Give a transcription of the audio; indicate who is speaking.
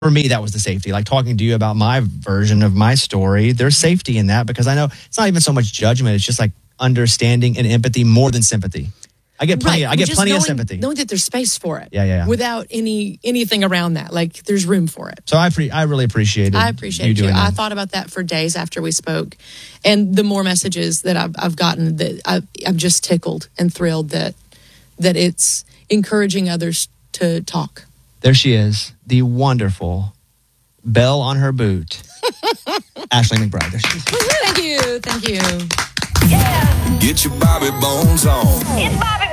Speaker 1: For me, that was the safety. Like talking to you about my version of my story, there's safety in that because I know it's not even so much judgment. It's just like understanding and empathy more than sympathy. I get plenty. I get plenty of sympathy.
Speaker 2: Knowing that there's space for it.
Speaker 1: Yeah.
Speaker 2: Without anything around that, like there's room for it.
Speaker 1: So I really appreciated.
Speaker 2: I appreciate you
Speaker 1: doing that.
Speaker 2: I thought about that for days after we spoke, and the more messages that I've gotten, that I'm just tickled and thrilled that it's encouraging others to talk.
Speaker 1: There she is, the wonderful bell on her boot, Ashley McBryde. There she is.
Speaker 2: Thank you.
Speaker 3: Yeah. Get your Bobby Bones on. It's Bobby